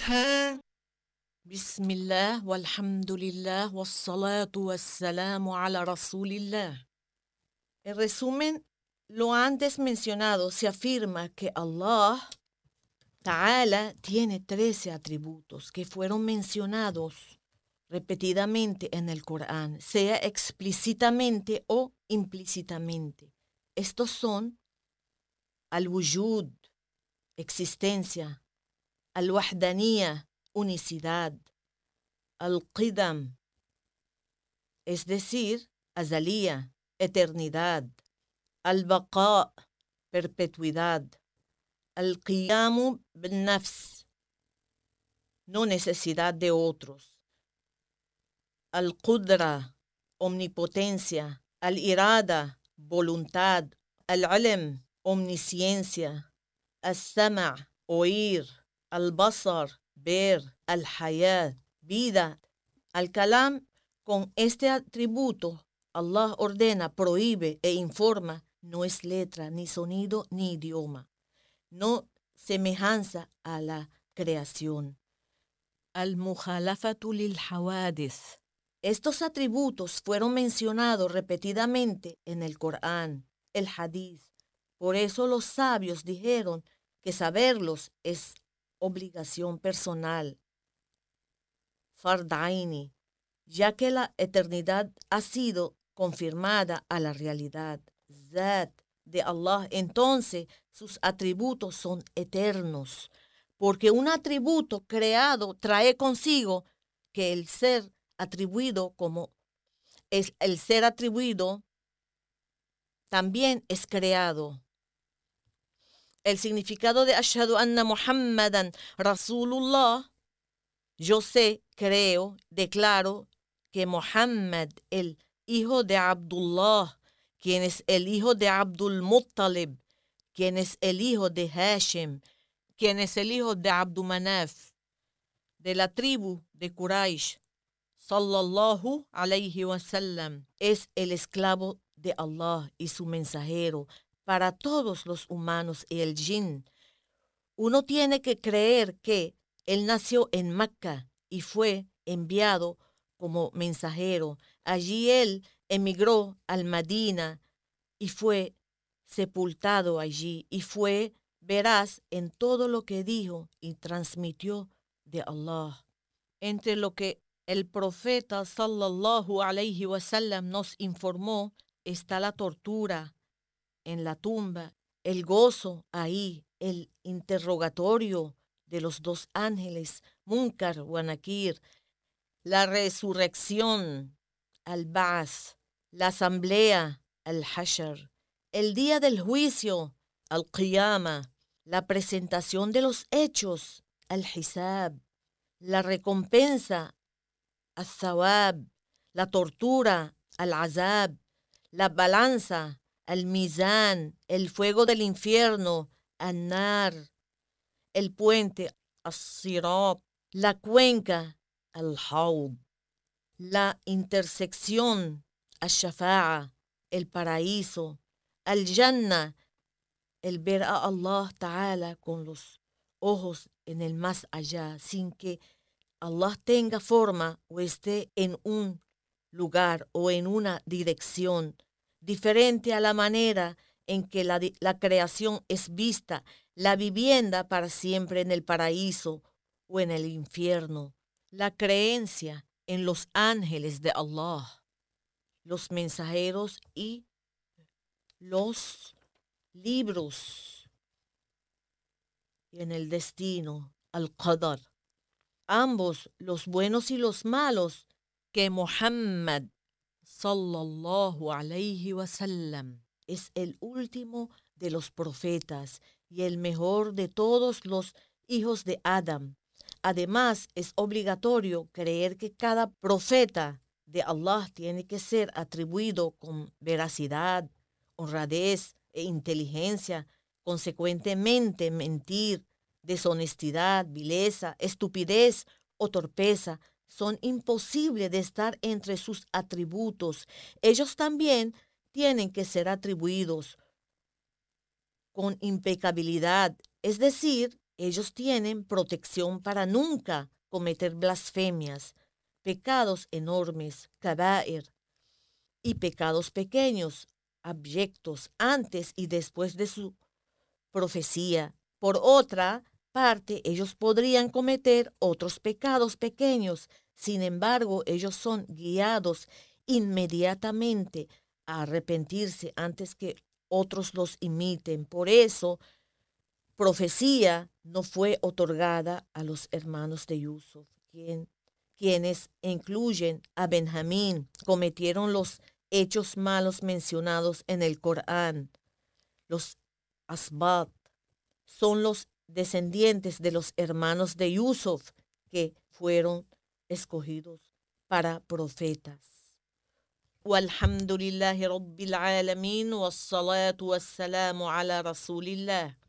وقتها. بسم الله والحمد لله والصلاة والسلام على رسول الله. En resumen, lo antes mencionado se afirma que Allah Ta'ala tiene 13 atributos que fueron mencionados repetidamente en el Corán, sea explícitamente o implícitamente. Estos son al-wujud, existencia, al-wahdaniyya, unicidad, al-qidam, es decir, azalía, eternidad, al-baqa, perpetuidad, al-qiyamu bin-nafs, no necesidad de otros, al-qudra, omnipotencia, al-irada, voluntad, al-ilm, omnisciencia, al-sama', oír, al-basar, ver, al-hayat, vida, al-kalam. Con este atributo, Allah ordena, prohíbe e informa, no es letra, ni sonido, ni idioma, no semejanza a la creación. Al-mukhalafatu lil hawadith. Estos atributos fueron mencionados repetidamente en el Corán, el Hadith. Por eso los sabios dijeron que saberlos es obligación personal, fardaini, ya que la eternidad ha sido confirmada a la realidad, Zat de Allah. Entonces sus atributos son eternos, porque un atributo creado trae consigo que el ser atribuido como es el ser atribuido también es creado. El significado de Ashhadu anna Muhammadan Rasulullah, yo sé, creo, declaro que Muhammad, el hijo de Abdullah, quien es el hijo de Abdul Muttalib, quien es el hijo de Hashim, quien es el hijo de Abdul Manaf, de la tribu de Quraysh, sallallahu alayhi wasallam, es el esclavo de Allah y su mensajero para todos los humanos y el jinn. Uno tiene que creer que él nació en Mecca y fue enviado como mensajero. Allí él emigró al Medina y fue sepultado allí y fue veraz en todo lo que dijo y transmitió de Allah. Entre lo que el profeta sallallahu alayhi wasallam nos informó está la tortura en la tumba, el gozo ahí, el interrogatorio de los dos ángeles, Munkar y Nakir, la resurrección, al-Ba'ath, la asamblea, al-Hashr, el día del juicio, al-Qiyama, la presentación de los hechos, al-Hisab, la recompensa, al-Thawab, la tortura, al-Azab, la balanza, al-Mizan, el fuego del infierno, al-Nar, el puente, al-Sirat, la cuenca, al-Hawd, la intersección, al-Shafa'a, el paraíso, al-Jannah, el ver a Allah Ta'ala con los ojos en el más allá, sin que Allah tenga forma o esté en un lugar o en una dirección diferente a la manera en que la creación es vista, la vivienda para siempre en el paraíso o en el infierno, la creencia en los ángeles de Allah, los mensajeros y los libros, y en el destino, al-Qadar, ambos los buenos y los malos, que Muhammad sallallahu alayhi wasallam es el último de los profetas y el mejor de todos los hijos de Adam. Además, es obligatorio creer que cada profeta de Allah tiene que ser atribuido con veracidad, honradez e inteligencia. Consecuentemente, mentir, deshonestidad, vileza, estupidez o torpeza son imposibles de estar entre sus atributos. Ellos también tienen que ser atribuidos con impecabilidad, es decir, Ellos tienen protección para nunca cometer blasfemias, pecados enormes, kaba'ir, y pecados pequeños, abyectos, antes y después de su profecía. Por otra parte, ellos podrían cometer otros pecados pequeños. Sin embargo, ellos son guiados inmediatamente a arrepentirse antes que otros los imiten. Por eso, profecía no fue otorgada a los hermanos de Yusuf, quienes incluyen a Benjamín, cometieron los hechos malos mencionados en el Corán. Los Asbat son los descendientes de los hermanos de Yusuf que fueron escogidos para profetas. والحمد لله رب العالمين والصلاة والسلام على رسول الله